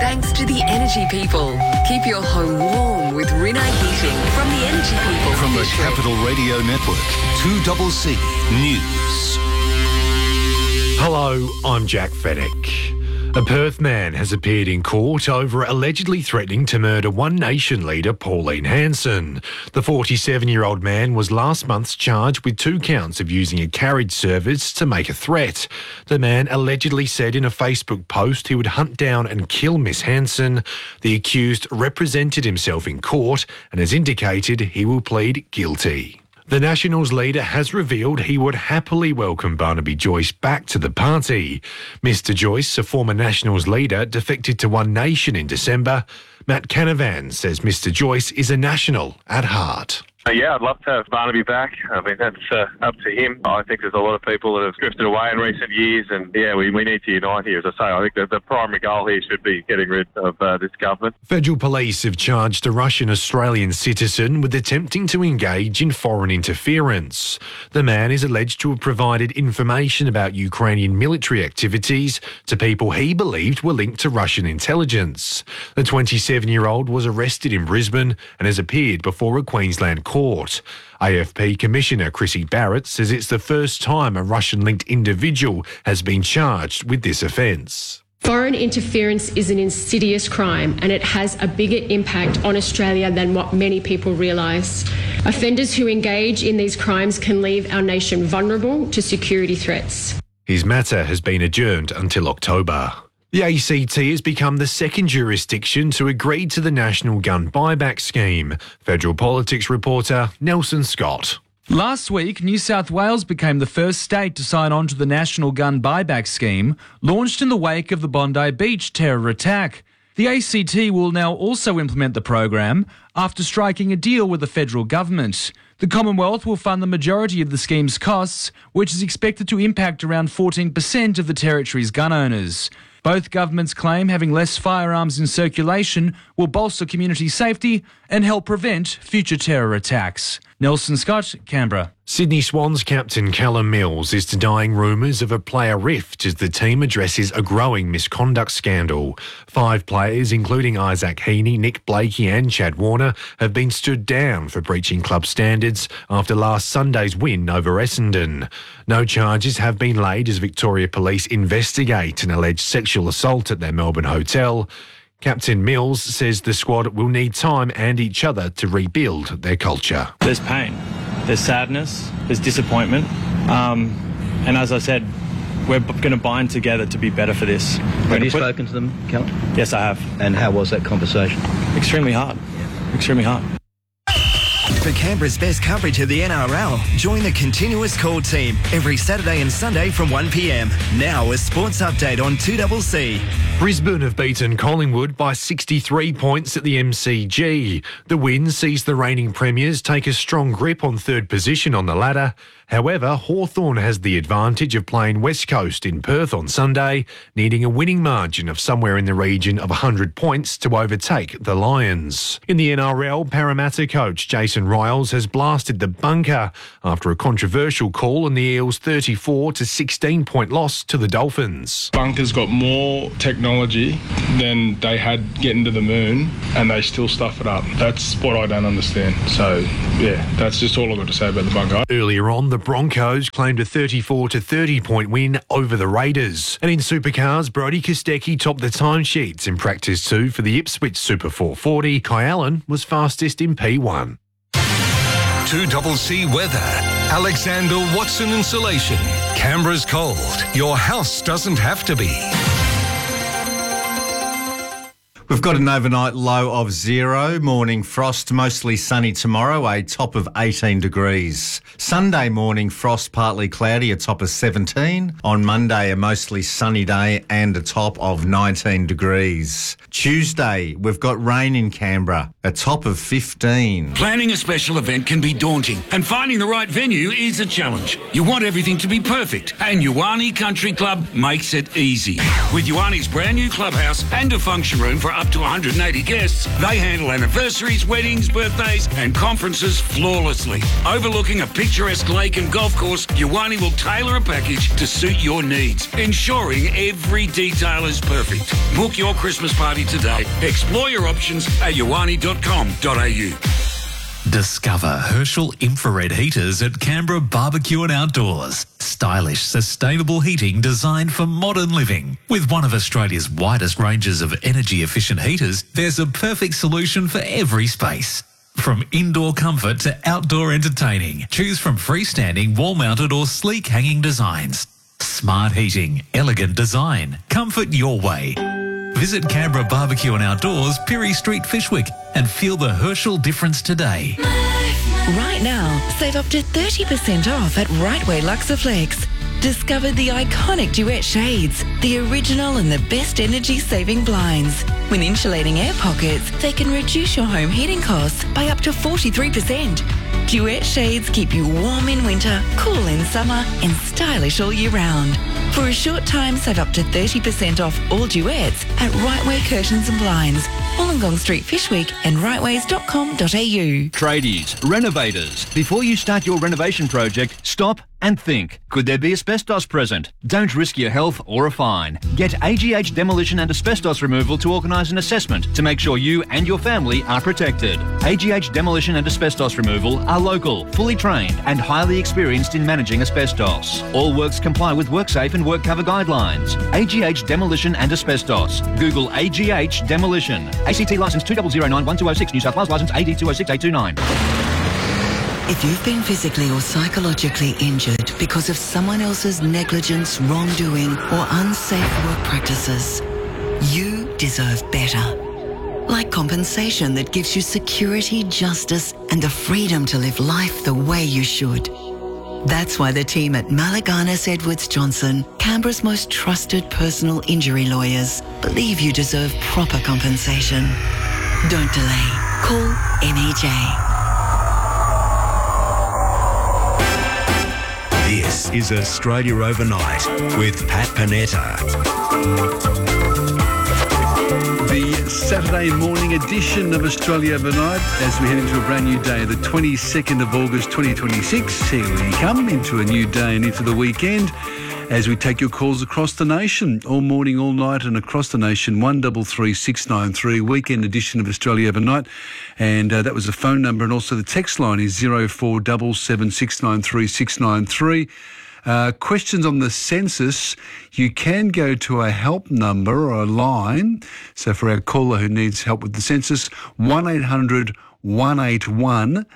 Thanks to the Energy People. Keep your home warm with Rinnai Heating from the Energy People. From the Capital Radio Network, 2CC News. Hello, I'm Jack Fennick. A Perth man has appeared in court over allegedly threatening to murder One Nation leader Pauline Hanson. The 47-year-old man was last month charged with 2 counts of using a carriage service to make a threat. The man allegedly said in a Facebook post he would hunt down and kill Miss Hanson. The accused represented himself in court and has indicated he will plead guilty. The Nationals leader has revealed he would happily welcome Barnaby Joyce back to the party. Mr Joyce, a former Nationals leader, defected to One Nation in December. Matt Canavan says Mr Joyce is a National at heart. Yeah, I'd love to have Barnaby back. I mean, that's up to him. I think there's a lot of people that have drifted away in recent years, and yeah, we need to unite here. As I say, I think the primary goal here should be getting rid of this government. Federal police have charged a Russian-Australian citizen with attempting to engage in foreign interference. The man is alleged to have provided information about Ukrainian military activities to people he believed were linked to Russian intelligence. The 27-year-old was arrested in Brisbane and has appeared before a Queensland court. AFP Commissioner Chrissy Barrett says it's the first time a Russian-linked individual has been charged with this offence. Foreign interference is an insidious crime and it has a bigger impact on Australia than what many people realise. Offenders who engage in these crimes can leave our nation vulnerable to security threats. His matter has been adjourned until October. The ACT has become the second jurisdiction to agree to the National Gun Buyback Scheme. Federal Politics reporter Nelson Scott. Last week, New South Wales became the first state to sign on to the National Gun Buyback Scheme, launched in the wake of the Bondi Beach terror attack. The ACT will now also implement the program after striking a deal with the federal government. The Commonwealth will fund the majority of the scheme's costs, which is expected to impact around 14% of the territory's gun owners. Both governments claim having less firearms in circulation will bolster community safety and help prevent future terror attacks. Nelson Scott, Canberra. Sydney Swans captain Callum Mills is denying rumours of a player rift as the team addresses a growing misconduct scandal. 5 players, including Isaac Heaney, Nick Blakey and Chad Warner, have been stood down for breaching club standards after last Sunday's win over Essendon. No charges have been laid as Victoria Police investigate an alleged sexual assault at their Melbourne hotel. Captain Mills says the squad will need time and each other to rebuild their culture. There's pain, there's sadness, there's disappointment, and as I said, we're going to bind together to be better for this. Have you spoken to them, Callum? Yes, I have. And how was that conversation? Extremely hard. Extremely hard. For Canberra's best coverage of the NRL, join the Continuous Call team every Saturday and Sunday from 1 p.m. Now a sports update on 2CC. Brisbane have beaten Collingwood by 63 points at the MCG. The win sees the reigning premiers take a strong grip on third position on the ladder. However, Hawthorn has the advantage of playing West Coast in Perth on Sunday, needing a winning margin of somewhere in the region of 100 points to overtake the Lions. In the NRL, Parramatta coach Jason Riles has blasted the bunker after a controversial call on the Eels' 34 to 16-point loss to the Dolphins. Bunker's got more technology than they had getting to the moon, and they still stuff it up. That's what I don't understand. So, yeah, that's just all I've got to say about the bunker. Earlier on, the Broncos claimed a 34 to 30-point win over the Raiders. And in supercars, Brodie Kostecki topped the timesheets in practice 2 for the Ipswich Super 440. Kai Allen was fastest in P1. 2CC weather. Alexander Watson Insulation. Canberra's cold. Your house doesn't have to be. We've got an overnight low of 0, morning frost, mostly sunny tomorrow, a top of 18 degrees. Sunday morning frost, partly cloudy, a top of 17. On Monday, a mostly sunny day and a top of 19 degrees. Tuesday, we've got rain in Canberra, a top of 15. Planning a special event can be daunting, and finding the right venue is a challenge. You want everything to be perfect, and Ioane Country Club makes it easy. With Ioane's brand new clubhouse and a function room for up to 180 guests, they handle anniversaries, weddings, birthdays and conferences flawlessly. Overlooking a picturesque lake and golf course, Yoani will tailor a package to suit your needs, ensuring every detail is perfect. Book your Christmas party today. Explore your options at yoani.com.au. Discover Herschel infrared heaters at Canberra Barbecue and Outdoors. Stylish, sustainable heating designed for modern living. With one of Australia's widest ranges of energy-efficient heaters, there's a perfect solution for every space. From indoor comfort to outdoor entertaining, choose from freestanding, wall-mounted or sleek hanging designs. Smart heating, elegant design, comfort your way. Visit Canberra Barbecue and Outdoors, Pirie Street, Fishwick, and feel the Herschel difference today. Right now, save up to 30% off at Rightway Luxaflex. Discover the iconic Duet shades, the original and the best energy-saving blinds. With insulating air pockets, they can reduce your home heating costs by up to 43%. Duet shades keep you warm in winter, cool in summer, and stylish all year round. For a short time, save up to 30% off all Duets at Rightway Curtains and Blinds, Wollongong Street, Fishwick, and rightways.com.au. Tradies, renovators. Before you start your renovation project, stop and think. Could there be asbestos present? Don't risk your health or a fine. Get AGH Demolition and Asbestos Removal to organise an assessment to make sure you and your family are protected. AGH Demolition and Asbestos Removal are local, fully trained and highly experienced in managing asbestos. All works comply with WorkSafe and WorkCover guidelines. AGH Demolition and Asbestos. Google AGH Demolition. ACT licence 2009-1206, New South Wales licence AD 206829. If you've been physically or psychologically injured because of someone else's negligence, wrongdoing, or unsafe work practices, you deserve better. Like compensation that gives you security, justice, and the freedom to live life the way you should. That's why the team at Malaganas Edwards Johnson, Canberra's most trusted personal injury lawyers, believe you deserve proper compensation. Don't delay. Call MEJ. This is Australia Overnight with Pat Panetta. The Saturday morning edition of Australia Overnight as we head into a brand new day, the 22nd of August 2026. Here we come into a new day and into the weekend as we take your calls across the nation, all morning, all night and across the nation. 133 693, weekend edition of Australia Overnight. And that was the phone number, and also the text line is 0477 693 693. Questions on the census, you can go to a help number or a line. So for our caller who needs help with the census, 1800 181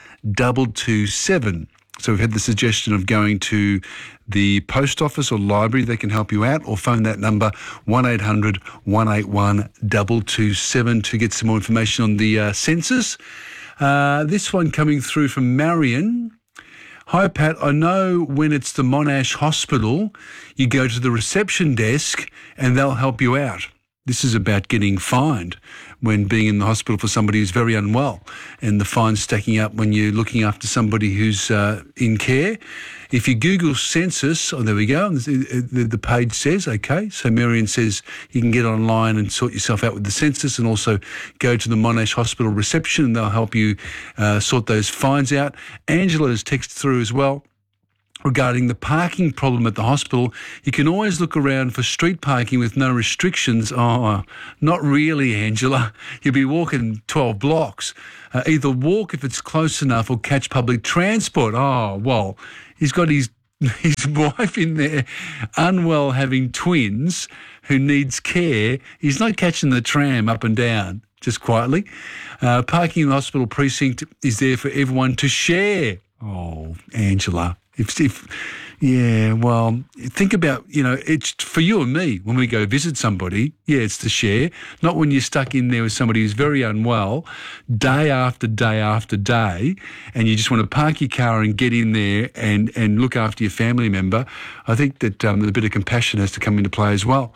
227. So we've had the suggestion of going to the post office or library. They can help you out, or phone that number 1800 181 227 to get some more information on the census. This one coming through from Marion. Hi, Pat. I know when it's the Monash Hospital, you go to the reception desk and they'll help you out. This is about getting fined when being in the hospital for somebody who's very unwell, and the fines stacking up when you're looking after somebody who's in care. If you Google census, oh, there we go, the page says, okay, so Marion says you can get online and sort yourself out with the census, and also go to the Monash Hospital reception and they'll help you sort those fines out. Angela has texted through as well regarding the parking problem at the hospital. You can always look around for street parking with no restrictions. Oh, not really, Angela. You'll be walking 12 blocks. Either walk if it's close enough or catch public transport. Oh, well, he's got his wife in there, unwell, having twins, who needs care. He's not catching the tram up and down just quietly. Parking in the hospital precinct is there for everyone to share. Oh, Angela. Yeah, well, think about, it's for you and me when we go visit somebody. Yeah, it's to share, not when you're stuck in there with somebody who's very unwell day after day after day, and you just want to park your car and get in there and look after your family member. I think that a bit of compassion has to come into play as well.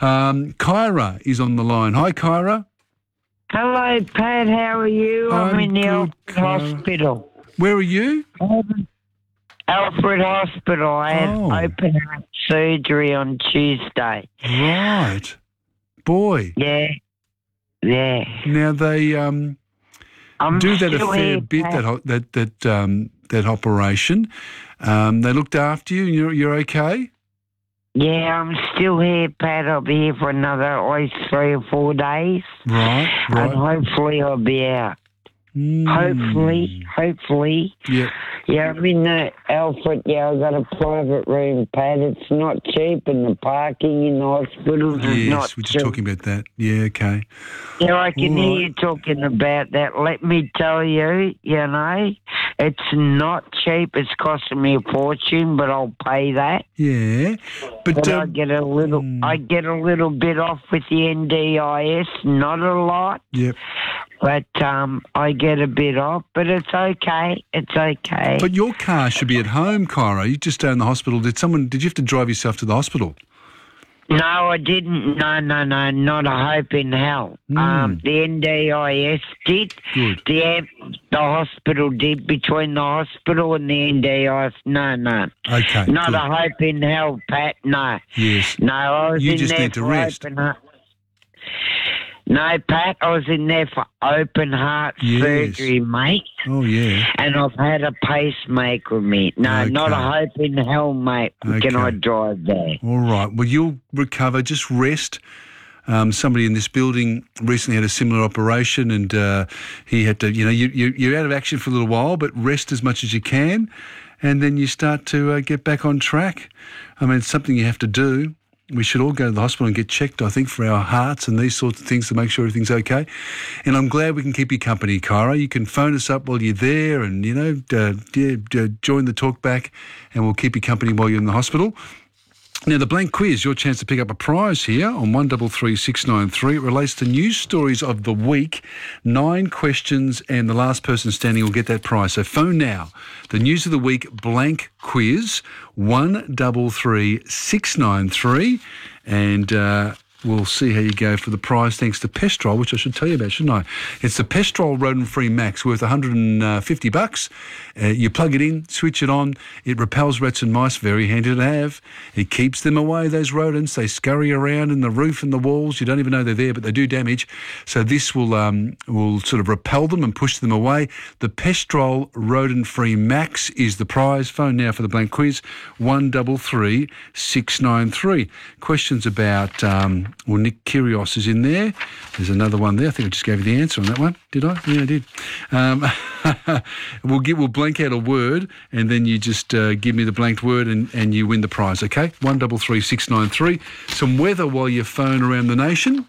Kyra is on the line. Hi, Kyra. Hello, Pat. How are you? I'm in the Alfred Hospital. Where are you? Alfred Hospital. I had open heart surgery on Tuesday. Right. Boy. Yeah. Yeah. Now they I'm do that a still fair here, bit. Pat. That operation. They looked after you, and you're okay. Yeah, I'm still here, Pat. I'll be here for another at least 3 or 4 days. Right. And hopefully I'll be out. Hopefully. Yeah. Yeah, I'm in the Alfred. Yeah, I've got a private room, Pat. It's not cheap, and the parking in the hospitals is not Yes, we're just talking about that. Yeah, okay. Yeah, I can All hear right. you talking about that. Let me tell you, it's not cheap. It's costing me a fortune, but I'll pay that. Yeah, but I get a little bit off with the NDIS, not a lot. Yep. But I get a bit off, but it's okay. It's okay. But your car should be at home, Kyra. You just stay in the hospital. Did you have to drive yourself to the hospital? No, I didn't. No, not a hope in hell. The NDIS did. Good. The hospital did. Between the hospital and the NDIS, no. Okay. Not good. a hope in hell, Pat. No. Yes. No, I was You in just there need to for rest. open heart. No, Pat, I was in there for open heart Yes. surgery, mate. Oh, yeah. And I've had a pacemaker with me. No, not a hope in hell, mate. Can I drive there? All right. Well, you'll recover. Just rest. Somebody in this building recently had a similar operation, and he had to, you're out of action for a little while, but rest as much as you can, and then you start to get back on track. I mean, it's something you have to do. We should all go to the hospital and get checked, I think, for our hearts and these sorts of things to make sure everything's okay. And I'm glad we can keep you company, Kyra. You can phone us up while you're there and, join the talk back, and we'll keep you company while you're in the hospital. Now, the blank quiz, your chance to pick up a prize here on 133693. It relates to news stories of the week. 9 questions, and the last person standing will get that prize. So phone now. The news of the week blank quiz, 133693. And we'll see how you go for the prize, thanks to Pestrol, which I should tell you about, shouldn't I? It's the Pestrol Rodent-Free Max, worth $150. You plug it in, switch it on. It repels rats and mice, very handy to have. It keeps them away, those rodents. They scurry around in the roof and the walls. You don't even know they're there, but they do damage. So this will sort of repel them and push them away. The Pestrol Rodent-Free Max is the prize. Phone now for the blank quiz, 133693. Questions about... Nick Kyrgios is in there. There's another one there. I think I just gave you the answer on that one. Did I? Yeah, I did. We'll blank out a word, and then you just give me the blanked word, and you win the prize, okay? 133693. Some weather while you phone around the nation.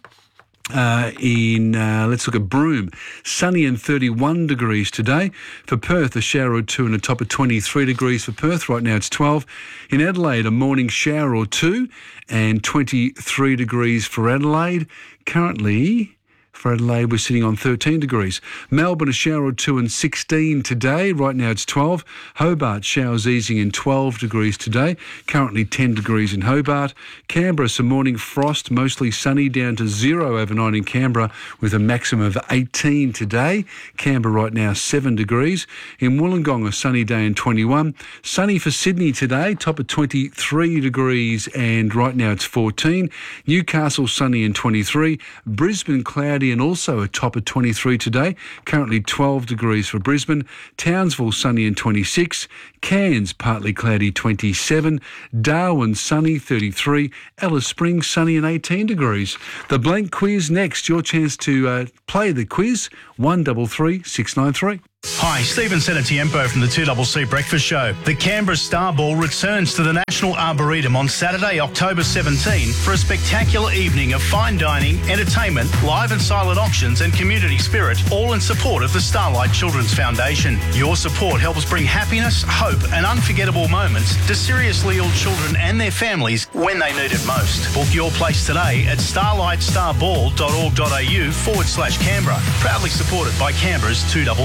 Let's look at Broome. Sunny and 31 degrees today. For Perth, a shower or two and a top of 23 degrees for Perth. Right now it's 12. In Adelaide, a morning shower or two and 23 degrees for Adelaide. Currently... For Adelaide, we're sitting on 13 degrees. Melbourne, a shower or two and 16 today. Right now it's 12. Hobart, showers easing and 12 degrees today. Currently 10 degrees in Hobart. Canberra, some morning frost, mostly sunny, down to 0 overnight in Canberra with a maximum of 18 today. Canberra right now 7 degrees. In Wollongong, a sunny day and 21. Sunny for Sydney today, top of 23 degrees, and right now it's 14. Newcastle, sunny and 23. Brisbane, cloudy and also a top of 23 today. Currently 12 degrees for Brisbane. Townsville, sunny and 26. Cairns, partly cloudy, 27. Darwin, sunny, 33. Alice Springs, sunny and 18 degrees. The blank quiz next. Your chance to play the quiz, 133693. Hi, Stephen Senatiempo from the 2CC Breakfast Show. The Canberra Star Ball returns to the National Arboretum on Saturday, October 17 for a spectacular evening of fine dining, entertainment, live and silent auctions and community spirit, all in support of the Starlight Children's Foundation. Your support helps bring happiness, hope and unforgettable moments to seriously ill children and their families when they need it most. Book your place today at starlightstarball.org.au/Canberra. Proudly supported by Canberra's 2CC.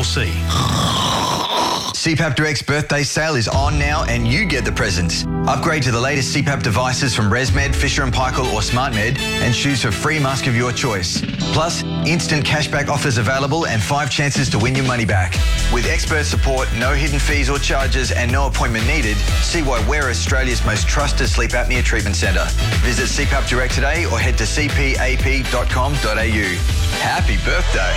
CPAP Direct's birthday sale is on now and you get the presents. Upgrade to the latest CPAP devices from ResMed, Fisher & Paykel or SmartMed and choose for free mask of your choice. Plus, instant cashback offers available and 5 chances to win your money back. With expert support, no hidden fees or charges and no appointment needed, see why we're Australia's most trusted sleep apnea treatment centre. Visit CPAP Direct today or head to cpap.com.au. Happy birthday.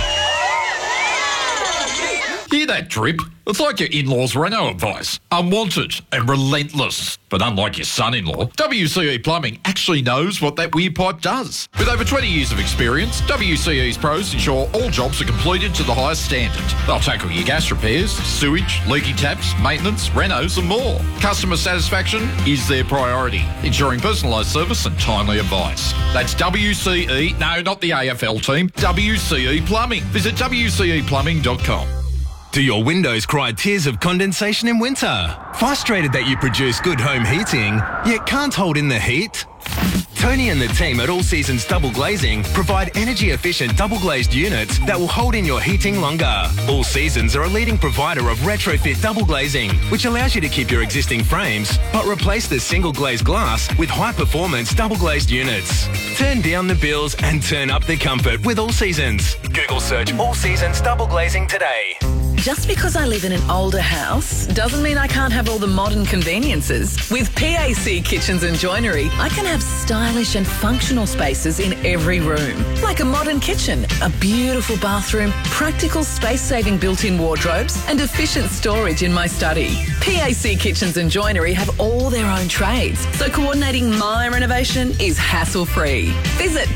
Hear that drip? It's like your in-laws' Renault advice. Unwanted and relentless. But unlike your son-in-law, WCE Plumbing actually knows what that weird pipe does. With over 20 years of experience, WCE's pros ensure all jobs are completed to the highest standard. They'll tackle your gas repairs, sewage, leaky taps, maintenance, renos and more. Customer satisfaction is their priority, ensuring personalised service and timely advice. That's WCE, no, not the AFL team, WCE Plumbing. Visit WCEplumbing.com. Do your windows cry tears of condensation in winter? Frustrated that you produce good home heating, yet can't hold in the heat? Tony and the team at All Seasons Double Glazing provide energy-efficient double-glazed units that will hold in your heating longer. All Seasons are a leading provider of retrofit double glazing, which allows you to keep your existing frames, but replace the single-glazed glass with high-performance double-glazed units. Turn down the bills and turn up the comfort with All Seasons. Google search All Seasons Double Glazing today. Just because I live in an older house doesn't mean I can't have all the modern conveniences. With PAC Kitchens and Joinery, I can have stylish and functional spaces in every room. Like a modern kitchen, a beautiful bathroom, practical space-saving built-in wardrobes and efficient storage in my study. PAC Kitchens and Joinery have all their own trades, so coordinating my renovation is hassle-free. Visit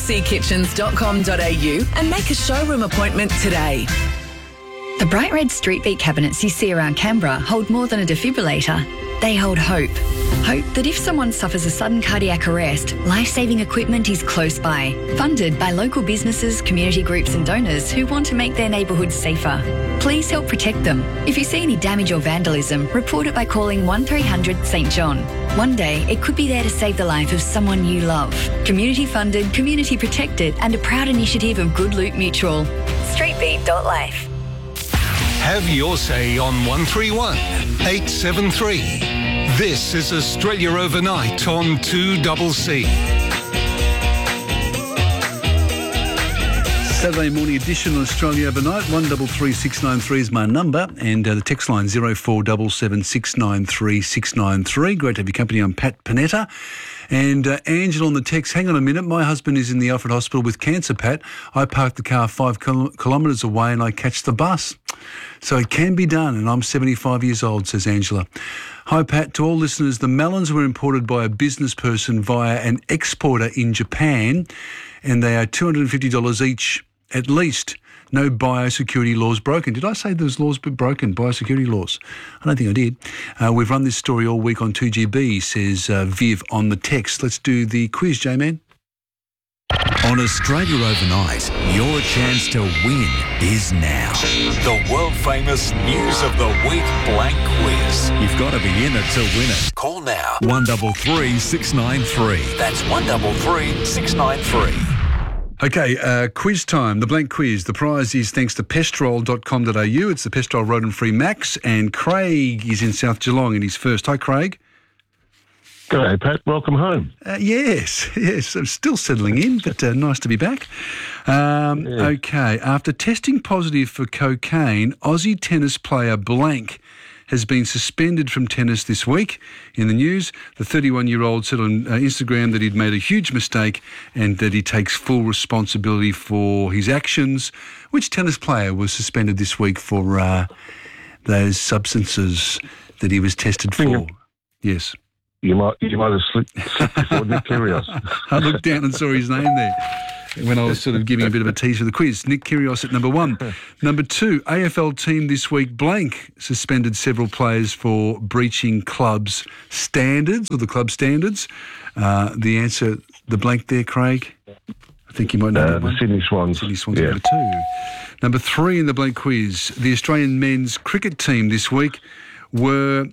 packitchens.com.au and make a showroom appointment today. The bright red street beat cabinets you see around Canberra hold more than a defibrillator. They hold hope. Hope that if someone suffers a sudden cardiac arrest, life-saving equipment is close by. Funded by local businesses, community groups and donors who want to make their neighbourhoods safer. Please help protect them. If you see any damage or vandalism, report it by calling 1300 St John. One day, it could be there to save the life of someone you love. Community funded, community protected and a proud initiative of Good Loot Mutual. Streetbeat.life. Have your say on 131 873. This is Australia Overnight on 2CC. Saturday morning edition of Australia Overnight. 133693 is my number, and the text line 0477 693 693. Great to have your company. I'm Pat Panetta. And Angela on the text, hang on a minute, my husband is in the Alfred Hospital with cancer, Pat. I park the car 5 kilometres away and I catch the bus. So it can be done, and I'm 75 years old, says Angela. Hi, Pat. To all listeners, the melons were imported by a business person via an exporter in Japan, and they are $250 each, at least. No biosecurity laws broken. Did I say those laws were broken, biosecurity laws? I don't think I did. We've run this story all week on 2GB, says Viv on the text. Let's do the quiz, J-Man. On Australia Overnight, your chance to win is now. The world-famous News of the Week blank quiz. You've got to be in it to win it. Call now. 133 693. That's 133 693. Okay, quiz time, the blank quiz. The prize is thanks to pestrol.com.au. It's the Pestrol Rodent-Free Max, and Craig is in South Geelong and he's first. Hi, Craig. G'day, Pat. Welcome home. Yes. I'm still settling in, but nice to be back. Okay, after testing positive for cocaine, Aussie tennis player blank has been suspended from tennis this week. In the news, the 31-year-old said on Instagram that he'd made a huge mistake and that he takes full responsibility for his actions. Which tennis player was suspended this week for those substances that he was tested for? Yes. You might have slipped before Nick Kyrgios. I looked down and saw his name there when I was sort of giving a bit of a tease for the quiz. Nick Kyrgios at number 1. Number 2, AFL team this week blank suspended several players for breaching club's standards, or the club standards. The answer, the blank there, Craig? I think you might know that one. The Sydney Swans. Sydney Swans, number 2. Number 3 in the blank quiz, the Australian men's cricket team this week were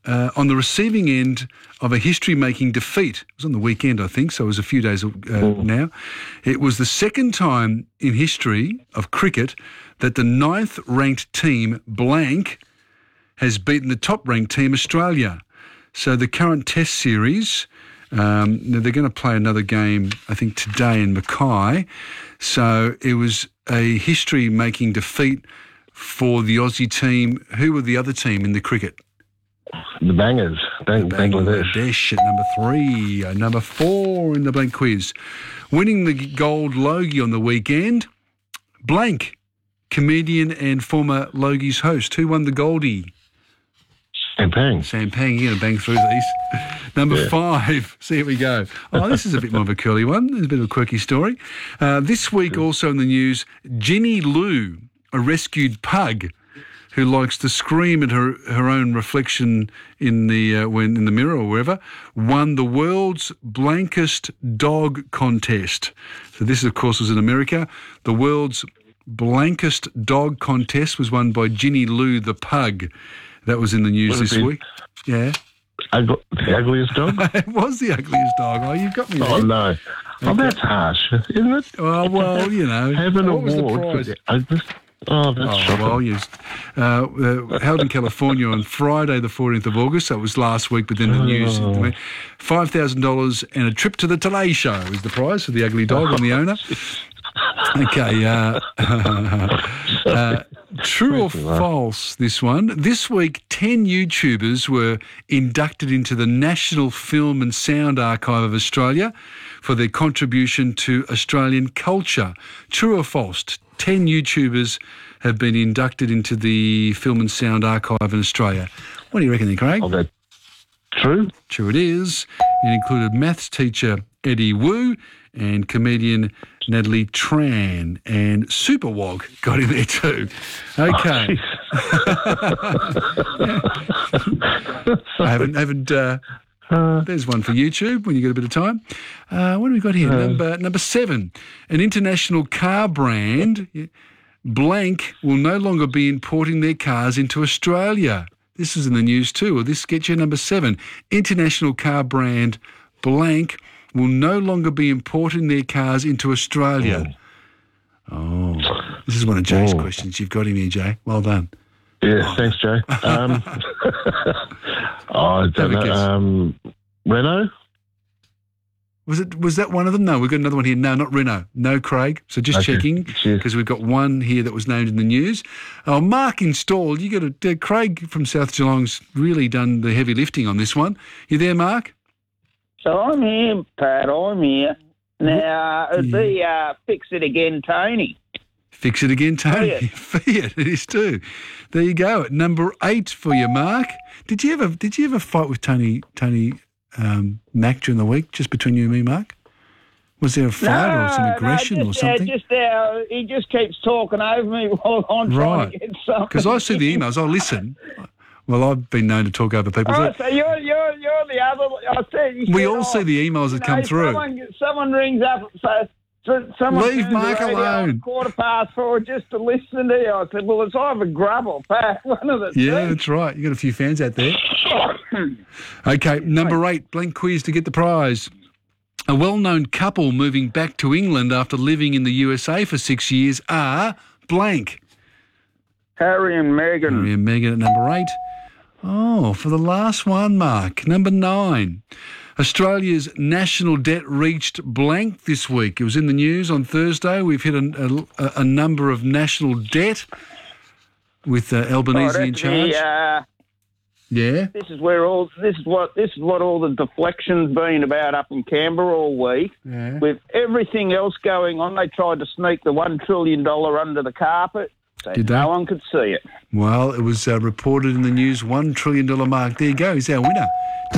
on the receiving end of a history-making defeat. It was on the weekend, I think, so it was a few days now. It was the second time in history of cricket that the 9th-ranked team, blank, has beaten the top-ranked team, Australia. So the current Test series, they're going to play another game, I think, today in Mackay. So it was a history-making defeat for the Aussie team. Who were the other team in the cricket? The Bangers, Bangladesh at number 3, number 4 in the blank quiz. Winning the gold Logie on the weekend, blank, comedian and former Logie's host. Who won the Goldie? Sam Pang, you're going to bang through these. Number 5, see, here we go. Oh, this is a bit more of a curly one. It's a bit of a quirky story. This week also in the news, Ginny Lou, a rescued pug who likes to scream at her own reflection in the when in the mirror or wherever, won the world's blankest dog contest. So this, of course, was in America. The world's blankest dog contest was won by Ginny Lou the pug. That was in the news this week. Yeah. The ugliest dog? It was the ugliest dog. Oh, you've got me there. Oh, no. Oh, that's harsh, isn't it? Oh, well, you know. Have an what award was the prize? for the ugliest. Oh, that's shocking. Well, yes. Held in California on Friday, the 14th of August. So it was last week, but then the news. $5,000 and a trip to the Today Show is the prize for the ugly dog and the owner. Okay. True or false, this one? This week, 10 YouTubers were inducted into the National Film and Sound Archive of Australia for their contribution to Australian culture. True or false? 10 YouTubers have been inducted into the Film and Sound Archive in Australia. What do you reckon there, Craig? True. True it is. It included maths teacher Eddie Wu and comedian Natalie Tran, and Superwog got in there too. Okay. I haven't. There's one for YouTube when you get a bit of time. What do we got here? Number 7. An international car brand, blank, will no longer be importing their cars into Australia. This is in the news too. Will this get you number 7? International car brand, blank, will no longer be importing their cars into Australia. Oh, this is one of Jay's questions. You've got him here, Jay. Well done. Yeah, thanks, Jay. I don't know. Renault? Was that one of them? No, we've got another one here. No, not Renault. No, Craig. So just checking, because we've got one here that was named in the news. Oh, Mark installed. You got Craig from South Geelong's really done the heavy lifting on this one. You there, Mark? So I'm here, Pat. I'm here. Now, it'd be Fix It Again, Tony. Fix It Again, Tony. Fiat, it is too. There you go. At number 8 for you, Mark. Did you ever fight with Tony Mack during the week, just between you and me, Mark? Was there a fight or some aggression or something? He just keeps talking over me while I'm trying to get something. Because I see the emails. I listen. Well, I've been known to talk over people. Oh, so you're the other. We all see the emails that come through. Someone rings up and says, someone leave Mark alone. 4:15 just to listen to you. I said, well, it's either Grub or Pat, one of the two. Yeah, that's right. You got a few fans out there. Okay, number 8, blank quiz to get the prize. A well-known couple moving back to England after living in the USA for 6 years are blank. Harry and Meghan. Harry and Meghan at number 8. Oh, for the last one, Mark, number 9. Australia's national debt reached blank this week. It was in the news on Thursday. We've hit a number of national debt with Albanese in charge. Yeah. This is what all the deflection's been about up in Canberra all week. Yeah. With everything else going on, they tried to sneak the $1 trillion under the carpet. Did they? No one could see it. Well, it was reported in the news, $1 trillion mark. There you go. He's our winner.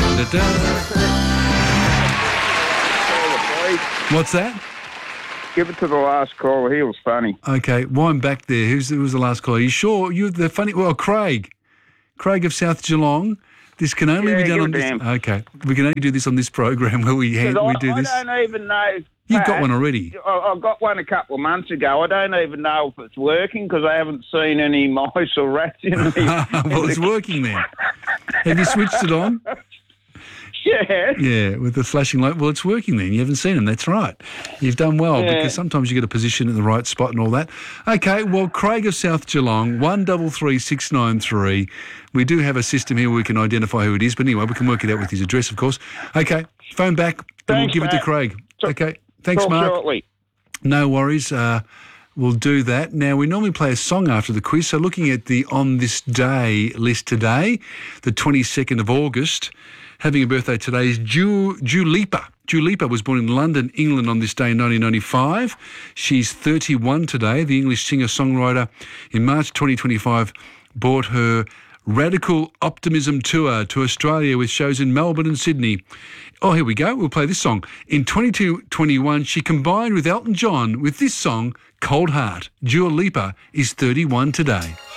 What's that? Give it to the last caller. He was funny. Okay, wind back there. Who was the last caller? Are you sure? You're the funny... Well, Craig. Craig of South Geelong. This can only be done on this... Okay. We can only do this on this program where we do this. I don't even know... You've got one already. I got one a couple of months ago. I don't even know if it's working because I haven't seen any mice or rats in the... Well, it's working then. Have you switched it on? Yeah. Yeah, with the flashing light. Well, it's working then. You haven't seen them. That's right. You've done well because sometimes you get a position in the right spot and all that. Okay, well, Craig of South Geelong, 133693. We do have a system here where we can identify who it is, but anyway, we can work it out with his address, of course. Okay, phone back and we'll give it to Craig. Okay, thanks, Talk Mark. shortly. No worries. We'll do that. Now, we normally play a song after the quiz, so looking at the On This Day list today, the 22nd of August, having a birthday today is Dua Lipa. Dua Lipa was born in London, England on this day in 1995. She's 31 today. The English singer-songwriter in March 2025 brought her Radical Optimism Tour to Australia with shows in Melbourne and Sydney. Oh, here we go. We'll play this song. In 2021, she combined with Elton John with this song, Cold Heart. Dua Lipa is 31 today.